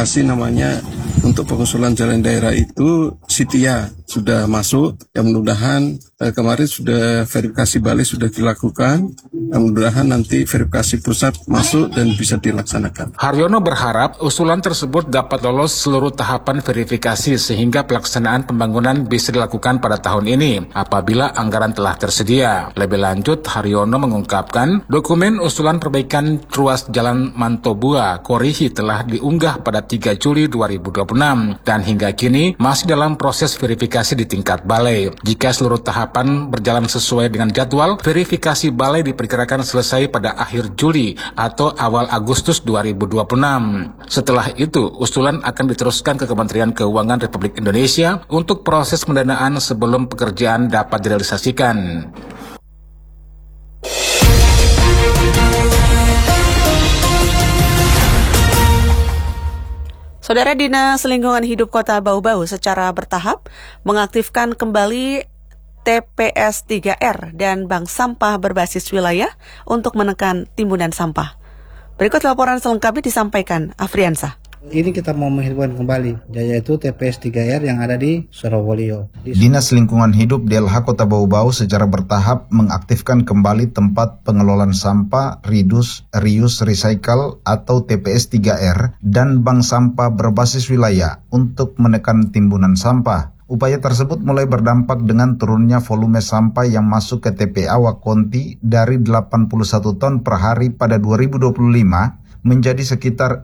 verifikasi namanya untuk pengusulan jalan daerah itu Sitia sudah masuk. Ya mudah-mudahan kemarin sudah verifikasi balik sudah dilakukan. Ya mudah-mudahan nanti verifikasi pusat masuk dan bisa dilaksanakan. Haryono berharap usulan tersebut dapat lolos seluruh tahapan verifikasi sehingga pelaksanaan pembangunan bisa dilakukan pada tahun ini apabila anggaran telah tersedia. Lebih lanjut, Haryono mengungkapkan dokumen usulan perbaikan ruas Jalan Mantobua Korihi telah diunggah pada 3 Juli 2026 dan hingga kini masih dalam proses verifikasi di tingkat balai. Jika seluruh tahapan berjalan sesuai dengan jadwal, verifikasi balai diperkirakan selesai pada akhir Juli atau awal Agustus 2026. Setelah itu, usulan akan diteruskan ke Kementerian Keuangan Republik Indonesia untuk proses pendanaan sebelum pekerjaan dapat direalisasikan. Saudara, Dinas Lingkungan Hidup Kota Bau-Bau secara bertahap mengaktifkan kembali TPS 3R dan bank sampah berbasis wilayah untuk menekan timbunan sampah. Berikut laporan selengkapnya disampaikan Afriansah. Ini kita mau menghidupkan kembali, yaitu TPS 3R yang ada di Sorowolio. Dinas Lingkungan Hidup DLH Kota Bau-Bau secara bertahap mengaktifkan kembali tempat pengelolaan sampah Reduce, Reuse, Recycle atau TPS 3R dan bank sampah berbasis wilayah untuk menekan timbunan sampah. Upaya tersebut mulai berdampak dengan turunnya volume sampah yang masuk ke TPA Wakonti dari 81 ton per hari pada 2025 menjadi sekitar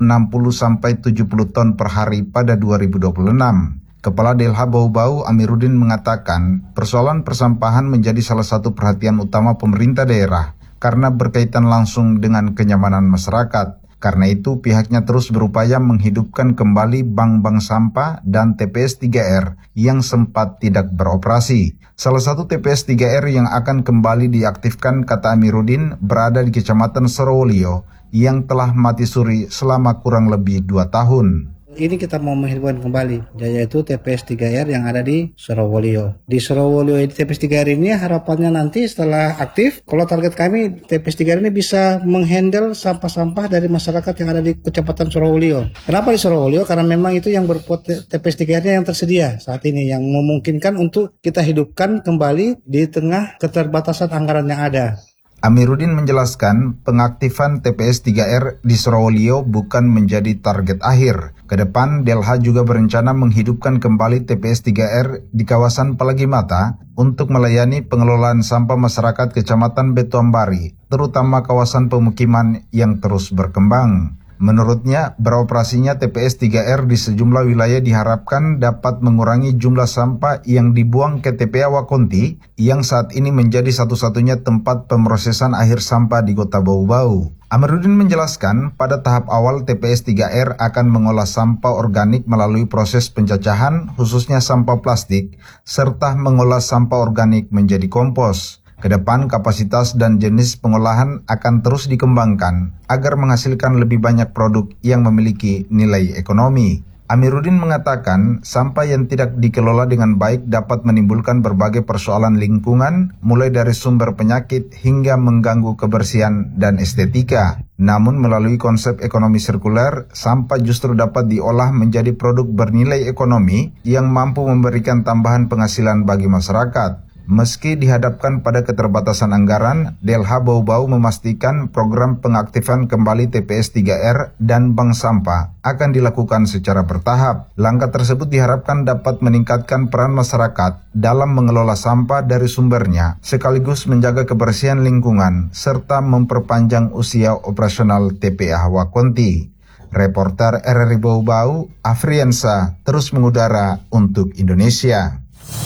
60-70 ton per hari pada 2026. Kepala DLH Bau-Bau Amiruddin mengatakan persoalan persampahan menjadi salah satu perhatian utama pemerintah daerah karena berkaitan langsung dengan kenyamanan masyarakat. Karena itu pihaknya terus berupaya menghidupkan kembali bank-bank sampah dan TPS 3R yang sempat tidak beroperasi. Salah satu TPS 3R yang akan kembali diaktifkan, kata Amiruddin, berada di Kecamatan Sorowolio yang telah mati suri selama kurang lebih 2 tahun. Ini kita mau menghidupkan kembali, yaitu TPS 3R yang ada di Sorowolio. Di Sorowolio ini TPS 3R ini harapannya nanti setelah aktif, kalau target kami TPS 3R ini bisa menghandle sampah-sampah dari masyarakat yang ada di Kecamatan Sorowolio. Kenapa di Sorowolio? Karena memang itu yang TPS 3R-nya yang tersedia saat ini, yang memungkinkan untuk kita hidupkan kembali di tengah keterbatasan anggaran yang ada. Amiruddin menjelaskan pengaktifan TPS 3R di Sorowolio bukan menjadi target akhir. Kedepan, DLH juga berencana menghidupkan kembali TPS 3R di kawasan Pelagi Mata untuk melayani pengelolaan sampah masyarakat Kecamatan Betuambari, terutama kawasan pemukiman yang terus berkembang. Menurutnya, beroperasinya TPS 3R di sejumlah wilayah diharapkan dapat mengurangi jumlah sampah yang dibuang ke TPA Wakonti yang saat ini menjadi satu-satunya tempat pemrosesan akhir sampah di Kota Bau-Bau. Amiruddin menjelaskan pada tahap awal TPS 3R akan mengolah sampah organik melalui proses pencacahan khususnya sampah plastik serta mengolah sampah organik menjadi kompos. Kedepan kapasitas dan jenis pengolahan akan terus dikembangkan agar menghasilkan lebih banyak produk yang memiliki nilai ekonomi. Amiruddin mengatakan sampah yang tidak dikelola dengan baik dapat menimbulkan berbagai persoalan lingkungan, mulai dari sumber penyakit hingga mengganggu kebersihan dan estetika. Namun melalui konsep ekonomi sirkuler, sampah justru dapat diolah menjadi produk bernilai ekonomi yang mampu memberikan tambahan penghasilan bagi masyarakat. Meski dihadapkan pada keterbatasan anggaran, DLH Bau-Bau memastikan program pengaktifan kembali TPS 3R dan bank sampah akan dilakukan secara bertahap. Langkah tersebut diharapkan dapat meningkatkan peran masyarakat dalam mengelola sampah dari sumbernya, sekaligus menjaga kebersihan lingkungan, serta memperpanjang usia operasional TPA Wakonti. Reporter RRI Bau-Bau, Afriansah, terus mengudara untuk Indonesia.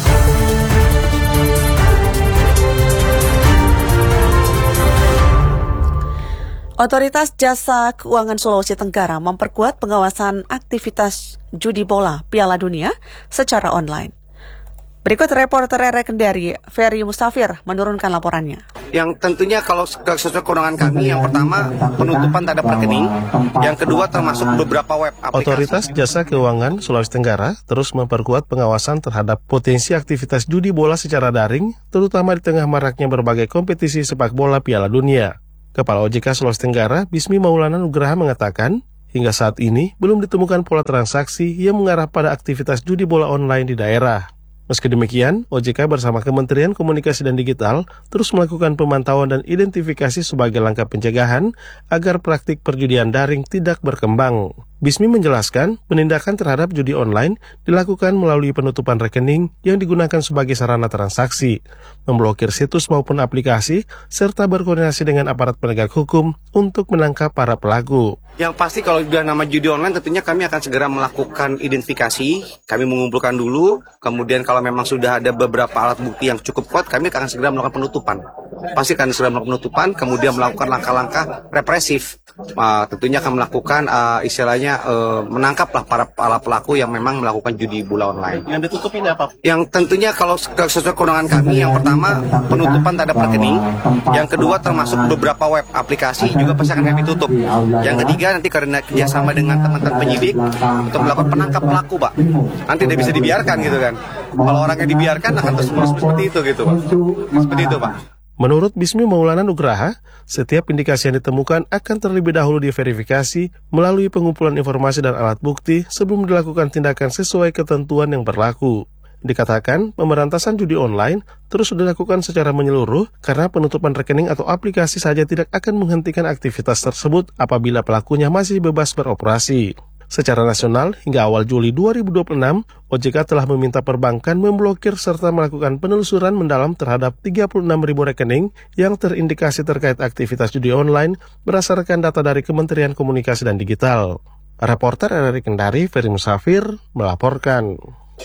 Otoritas Jasa Keuangan Sulawesi Tenggara memperkuat pengawasan aktivitas judi bola Piala Dunia secara online. Berikut reporter RRI Kendari, Ferry Mustafir, menurunkan laporannya. Yang tentunya kalau sesuai kewenangan kami, yang pertama penutupan terhadap rekening, yang kedua termasuk beberapa web aplikasi. Otoritas Jasa Keuangan Sulawesi Tenggara terus memperkuat pengawasan terhadap potensi aktivitas judi bola secara daring, terutama di tengah maraknya berbagai kompetisi sepak bola Piala Dunia. Kepala OJK Sulawesi Tenggara, Bismi Maulana Nugraha mengatakan, hingga saat ini belum ditemukan pola transaksi yang mengarah pada aktivitas judi bola online di daerah. Meski demikian, OJK bersama Kementerian Komunikasi dan Digital terus melakukan pemantauan dan identifikasi sebagai langkah pencegahan agar praktik perjudian daring tidak berkembang. Bismi menjelaskan, penindakan terhadap judi online dilakukan melalui penutupan rekening yang digunakan sebagai sarana transaksi, memblokir situs maupun aplikasi, serta berkoordinasi dengan aparat penegak hukum untuk menangkap para pelaku. Yang pasti kalau sudah nama judi online tentunya kami akan segera melakukan identifikasi, kami mengumpulkan dulu, kemudian kalau memang sudah ada beberapa alat bukti yang cukup kuat, kami akan segera melakukan penutupan. Pasti akan segera melakukan penutupan, kemudian melakukan langkah-langkah represif. Tentunya akan melakukan menangkaplah para pelaku yang memang melakukan judi bola online. Yang ditutup ini apa? Yang tentunya kalau sesuai kewenangan kami, yang pertama penutupan terhadap rekening, yang kedua termasuk beberapa web aplikasi juga pasti akan kami tutup. Yang ketiga nanti karena kerjasama dengan teman-teman penyidik untuk melakukan penangkap pelaku, Pak. Nanti tidak bisa dibiarkan gitu kan. Kalau orangnya dibiarkan akan terus seperti itu gitu, Pak. Seperti itu, Pak. Menurut Bismi Maulana Nugraha, setiap indikasi yang ditemukan akan terlebih dahulu diverifikasi melalui pengumpulan informasi dan alat bukti sebelum dilakukan tindakan sesuai ketentuan yang berlaku. Dikatakan, pemberantasan judi online terus dilakukan secara menyeluruh karena penutupan rekening atau aplikasi saja tidak akan menghentikan aktivitas tersebut apabila pelakunya masih bebas beroperasi. Secara nasional, hingga awal Juli 2026, OJK telah meminta perbankan memblokir serta melakukan penelusuran mendalam terhadap 36.000 rekening yang terindikasi terkait aktivitas judi online berdasarkan data dari Kementerian Komunikasi dan Digital. Reporter RRI Kendari, Ferry Musafir, melaporkan.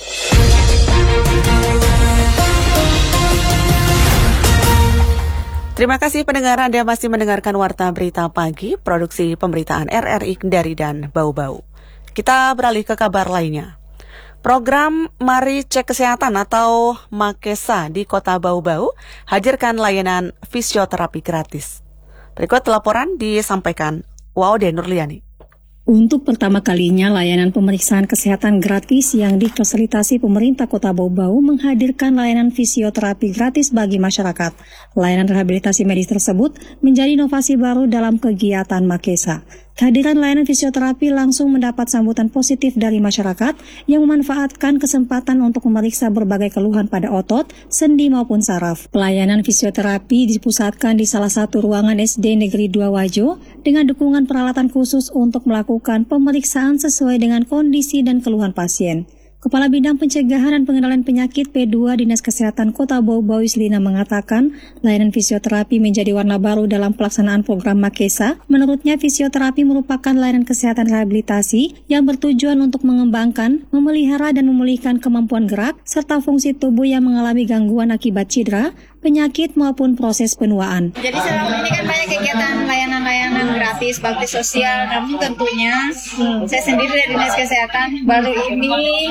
Terima kasih pendengar, Anda masih mendengarkan Warta Berita Pagi, produksi pemberitaan RRI Kendari dan Bau-Bau. Kita beralih ke kabar lainnya. Program Mari Cek Kesehatan atau Makesa di Kota Bau-Bau hadirkan layanan fisioterapi gratis. Berikut laporan disampaikan Waude Nurliani. Untuk pertama kalinya, layanan pemeriksaan kesehatan gratis yang difasilitasi pemerintah Kota Bau-Bau menghadirkan layanan fisioterapi gratis bagi masyarakat. Layanan rehabilitasi medis tersebut menjadi inovasi baru dalam kegiatan Makesa. Kehadiran layanan fisioterapi langsung mendapat sambutan positif dari masyarakat yang memanfaatkan kesempatan untuk memeriksa berbagai keluhan pada otot, sendi maupun saraf. Pelayanan fisioterapi dipusatkan di salah satu ruangan SD Negeri 2 Wajo dengan dukungan peralatan khusus untuk melakukan pemeriksaan sesuai dengan kondisi dan keluhan pasien. Kepala Bidang Pencegahan dan Pengendalian Penyakit P2 Dinas Kesehatan Kota Bau-Bau Islina mengatakan, layanan fisioterapi menjadi warna baru dalam pelaksanaan program Makesa. Menurutnya, fisioterapi merupakan layanan kesehatan rehabilitasi yang bertujuan untuk mengembangkan, memelihara dan memulihkan kemampuan gerak, serta fungsi tubuh yang mengalami gangguan akibat cedera, penyakit maupun proses penuaan. Jadi selama ini kan banyak kegiatan layanan-layanan gratis, bakti sosial, namun tentunya saya sendiri dari Dinas Kesehatan baru ini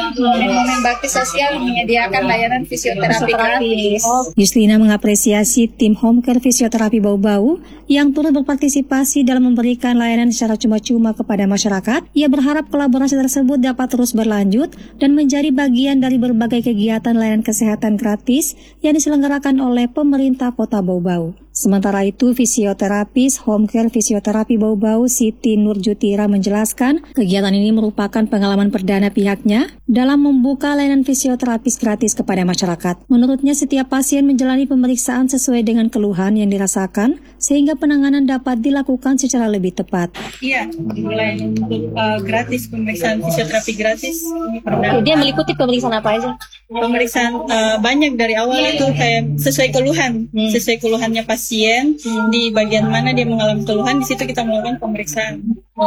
momen bakti sosial menyediakan layanan fisioterapi gratis. Yuslina mengapresiasi tim Home Care Fisioterapi Bau-Bau yang turut berpartisipasi dalam memberikan layanan secara cuma-cuma kepada masyarakat. Ia berharap kolaborasi tersebut dapat terus berlanjut dan menjadi bagian dari berbagai kegiatan layanan kesehatan gratis yang diselenggarakan oleh pemerintah Kota Bau-Bau. Sementara itu, fisioterapis Home Care Fisioterapi Bau-Bau Siti Nurjutira menjelaskan, kegiatan ini merupakan pengalaman perdana pihaknya dalam membuka layanan fisioterapis gratis kepada masyarakat. Menurutnya, setiap pasien menjalani pemeriksaan sesuai dengan keluhan yang dirasakan, sehingga penanganan dapat dilakukan secara lebih tepat. Iya, layanan gratis, pemeriksaan fisioterapi gratis. Dia meliputi pemeriksaan apa aja? Pemeriksaan banyak dari awal itu kayak sesuai keluhannya pasien, di bagian mana dia mengalami keluhan, di situ kita melakukan pemeriksaan.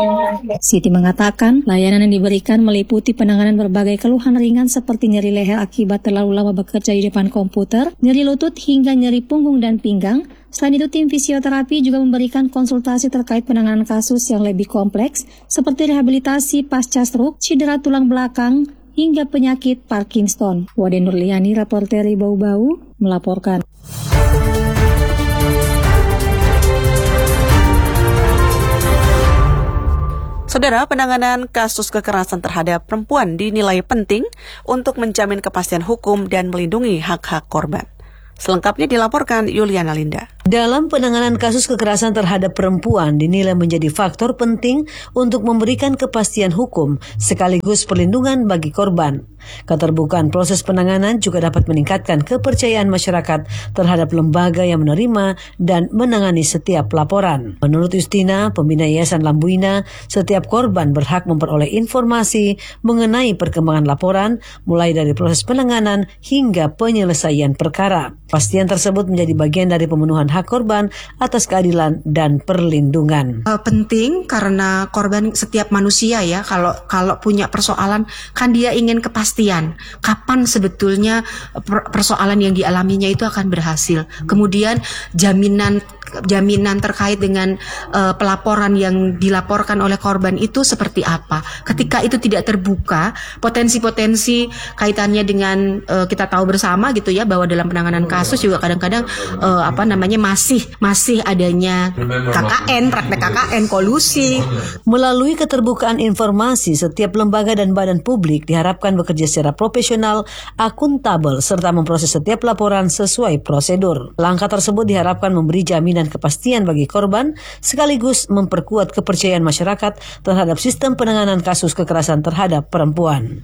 Siti mengatakan, layanan yang diberikan meliputi penanganan berbagai keluhan ringan seperti nyeri leher akibat terlalu lama bekerja di depan komputer, nyeri lutut hingga nyeri punggung dan pinggang. Selain itu, tim fisioterapi juga memberikan konsultasi terkait penanganan kasus yang lebih kompleks seperti rehabilitasi pasca stroke, cedera tulang belakang, hingga penyakit Parkinson. Wade Nurliani, reporter Bau-Bau, melaporkan. Saudara, penanganan kasus kekerasan terhadap perempuan dinilai penting untuk menjamin kepastian hukum dan melindungi hak-hak korban. Selengkapnya dilaporkan Yuliana Linda. Dalam penanganan kasus kekerasan terhadap perempuan dinilai menjadi faktor penting untuk memberikan kepastian hukum sekaligus perlindungan bagi korban. Keterbukaan proses penanganan juga dapat meningkatkan kepercayaan masyarakat terhadap lembaga yang menerima dan menangani setiap laporan. Menurut Justina, pembina Yayasan Lambuina, setiap korban berhak memperoleh informasi mengenai perkembangan laporan mulai dari proses penanganan hingga penyelesaian perkara. Pastian tersebut menjadi bagian dari pemenuhan hak korban atas keadilan dan perlindungan. Penting karena korban setiap manusia ya, kalau punya persoalan kan dia ingin kepastian kapan sebetulnya persoalan yang dialaminya itu akan berhasil. Kemudian jaminan terkait dengan pelaporan yang dilaporkan oleh korban itu seperti apa. Ketika itu tidak terbuka, potensi-potensi kaitannya dengan kita tahu bersama gitu ya, bahwa dalam penanganan kasus juga kadang-kadang masih adanya KKN, praktek KKN, kolusi. Melalui keterbukaan informasi, setiap lembaga dan badan publik diharapkan bekerja secara profesional, akuntabel, serta memproses setiap laporan sesuai prosedur. Langkah tersebut diharapkan memberi jaminan kepastian bagi korban, sekaligus memperkuat kepercayaan masyarakat terhadap sistem penanganan kasus kekerasan terhadap perempuan.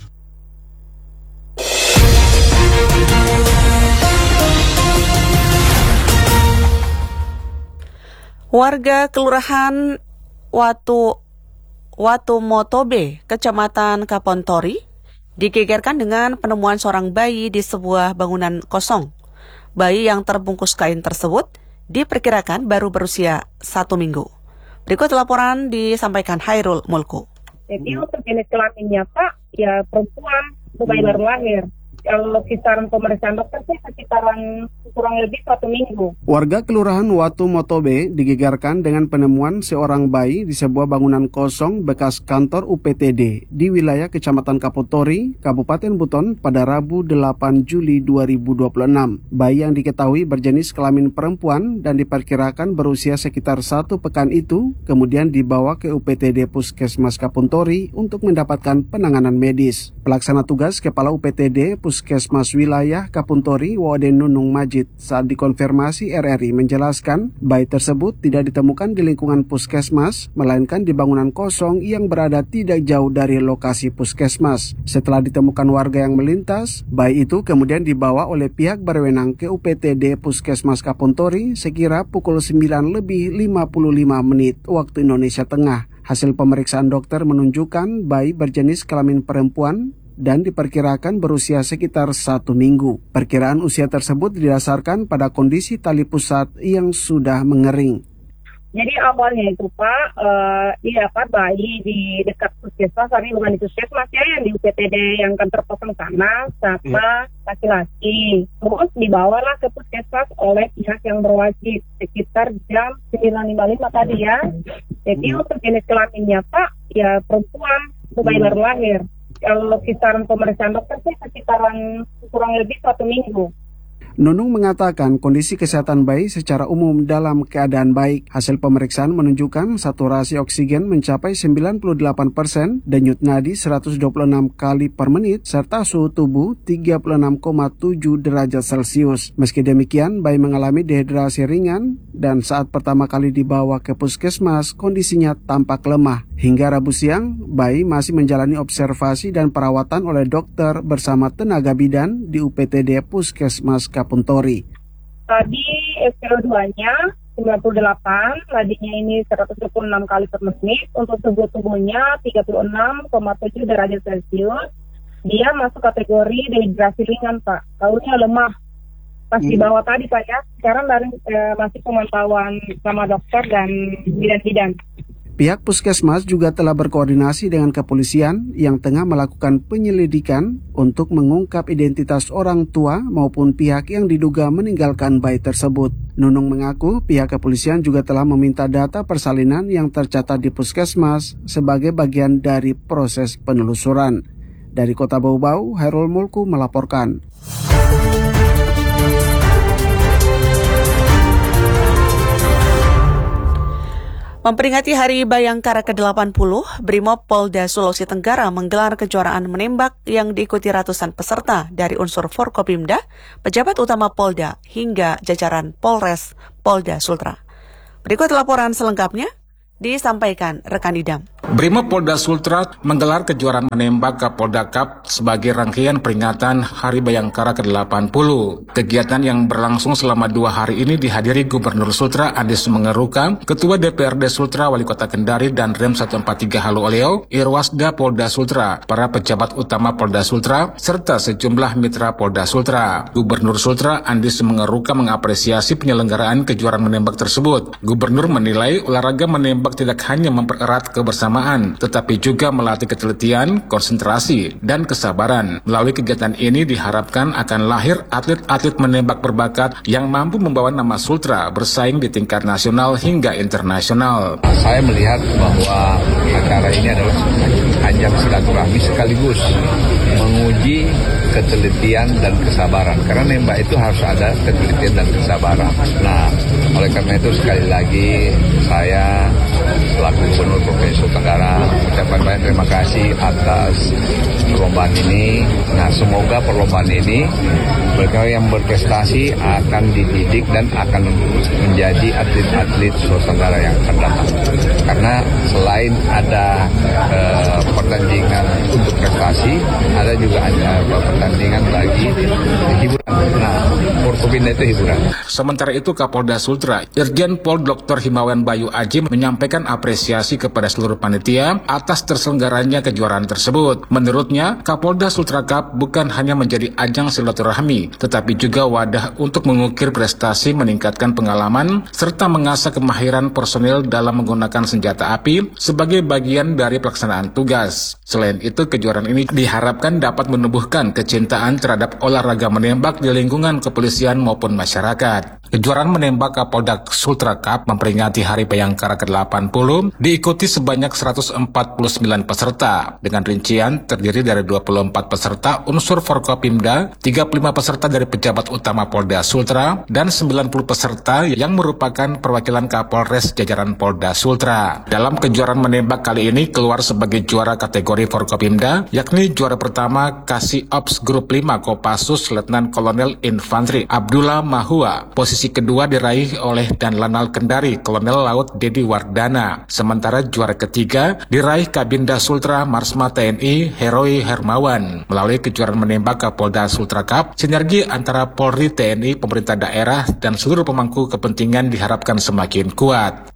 Warga Kelurahan Watumotobe, Kecamatan Kapontori, digegerkan dengan penemuan seorang bayi di sebuah bangunan kosong. Bayi yang terbungkus kain tersebut diperkirakan baru berusia 1 minggu. Berikut laporan disampaikan Hairul Mulku. Jadi untuk jenis kelaminnya Pak, ya perempuan, bayi baru lahir. Kalau kisaran pemeriksaan dokter sih sekitaran kurang lebih 1 minggu. Warga Kelurahan Watumotobe digegerkan dengan penemuan seorang bayi di sebuah bangunan kosong bekas kantor UPTD di wilayah Kecamatan Kapontori, Kabupaten Buton pada Rabu 8 Juli 2026. Bayi yang diketahui berjenis kelamin perempuan dan diperkirakan berusia sekitar 1 pekan itu kemudian dibawa ke UPTD Puskesmas Kapontori untuk mendapatkan penanganan medis. Pelaksana tugas Kepala UPTD Puskesmas Wilayah Kapontori, Waden Nunung Majid, saat dikonfirmasi RRI menjelaskan bayi tersebut tidak ditemukan di lingkungan puskesmas, melainkan di bangunan kosong yang berada tidak jauh dari lokasi puskesmas. Setelah ditemukan warga yang melintas, bayi itu kemudian dibawa oleh pihak berwenang ke UPTD Puskesmas Kapontori sekira pukul 9:55 waktu Indonesia Tengah. Hasil pemeriksaan dokter menunjukkan bayi berjenis kelamin perempuan dan diperkirakan berusia sekitar 1 minggu. Perkiraan usia tersebut didasarkan pada kondisi tali pusat yang sudah mengering. Jadi awalnya itu Pak, didapat bayi di dekat puskesmas, tapi bukan di puskesmas ya, yang di UPTD yang kantor kosong sana, sama laki-laki. Terus dibawalah ke puskesmas oleh pihak yang berwajib sekitar jam 9.55 tadi ya. Jadi untuk jenis kelaminnya Pak, ya perempuan, bayi baru lahir. Kalau kisaran pemeriksaan dokter sih sekitaran kurang lebih 1 minggu. Nunung mengatakan kondisi kesehatan bayi secara umum dalam keadaan baik. Hasil pemeriksaan menunjukkan saturasi oksigen mencapai 98%, denyut nadi 126 kali per menit, serta suhu tubuh 36,7 derajat Celcius. Meski demikian, bayi mengalami dehidrasi ringan dan saat pertama kali dibawa ke puskesmas, kondisinya tampak lemah. Hingga Rabu siang, bayi masih menjalani observasi dan perawatan oleh dokter bersama tenaga bidan di UPTD Puskesmas Kapontori. Tadi SpO2-nya 98, nadinya ini 126 kali per menit, untuk suhu tubuhnya 36,7 derajat Celcius. Dia masuk kategori dehidrasi ringan Pak, tahunya lemah. Pas dibawa tadi Pak ya, sekarang masih pemantauan sama dokter dan bidan-bidan. Pihak puskesmas juga telah berkoordinasi dengan kepolisian yang tengah melakukan penyelidikan untuk mengungkap identitas orang tua maupun pihak yang diduga meninggalkan bayi tersebut. Nunung mengaku pihak kepolisian juga telah meminta data persalinan yang tercatat di puskesmas sebagai bagian dari proses penelusuran. Dari Kota Bau-Bau, Hairul Mulku melaporkan. Memperingati Hari Bayangkara ke-80, Brimob Polda Sulawesi Tenggara menggelar kejuaraan menembak yang diikuti ratusan peserta dari unsur Forkopimda, pejabat utama Polda, hingga jajaran Polres Polda Sultra. Berikut laporan selengkapnya disampaikan rekan Idam. Brimob Polda Sultra menggelar kejuaraan menembak Kapolda Cup sebagai rangkaian peringatan Hari Bayangkara ke-80. Kegiatan yang berlangsung selama 2 hari ini dihadiri Gubernur Sultra Andi Sumengeruka, Ketua DPRD Sultra Wali Kota Kendari dan Rem 143 Halu Oleo, Irwasda Polda Sultra, para pejabat utama Polda Sultra, serta sejumlah mitra Polda Sultra. Gubernur Sultra Andi Sumengeruka mengapresiasi penyelenggaraan kejuaraan menembak tersebut. Gubernur menilai olahraga menembak tidak hanya mempererat kebersamaan, tetapi juga melatih ketelitian, konsentrasi, dan kesabaran. Melalui kegiatan ini diharapkan akan lahir atlet-atlet menembak berbakat yang mampu membawa nama Sultra bersaing di tingkat nasional hingga internasional. Saya melihat bahwa acara ini adalah ajang silaturahmi sekaligus menguji ketelitian dan kesabaran. Karena nembak itu harus ada ketelitian dan kesabaran. Nah, oleh karena itu sekali lagi saya selaku Gubernur Provinsi Tenggara ucapkan banyak terima kasih atas perlombaan ini. Nah, semoga perlombaan ini mereka yang berprestasi akan dididik dan akan menjadi atlet-atlet Sulawesi Tenggara yang akan datang. Karena selain ada pertandingan untuk prestasi, ada juga pertandingan bagi hiburan. Nah, Forkopimda itu hiburan. Sementara itu Kapolda Sultra, Irjen Pol Dr. Himawan Bayu Aji menyampaikan apresiasi kepada seluruh panitia atas terselenggaranya kejuaraan tersebut. Menurutnya, Kapolda Sultra Cup bukan hanya menjadi ajang silaturahmi, tetapi juga wadah untuk mengukir prestasi, meningkatkan pengalaman, serta mengasah kemahiran personil dalam menggunakan senjata api sebagai bagian dari pelaksanaan tugas. Selain itu, kejuaraan ini diharapkan dapat menumbuhkan kecintaan terhadap olahraga menembak di lingkungan kepolisian maupun masyarakat. Kejuaraan menembak Kapolda Sultra Cup memperingati Hari Bayangkara ke-80 diikuti sebanyak 149 peserta. Dengan rincian terdiri dari 24 peserta unsur Forkopimda, 35 peserta dari pejabat utama Polda Sultra, dan 90 peserta yang merupakan perwakilan Kapolres jajaran Polda Sultra. Dalam kejuaraan menembak kali ini keluar sebagai juara kategori Forkopimda, yakni juara pertama Kasih Ops Grup 5 Kopassus Letnan Kolonel Infantri Abdullah Mahua. Posisi kedua diraih oleh Danlanal Kendari Kolonel Laut Dedi Wardana. Sementara juara ketiga diraih Kabinda Sultra Marsma TNI Heroi Hermawan. Melalui kejuaraan menembak Kapolda Sultra Cup, sinergi antara Polri, TNI, pemerintah daerah, dan seluruh pemangku kepentingan diharapkan semakin kuat.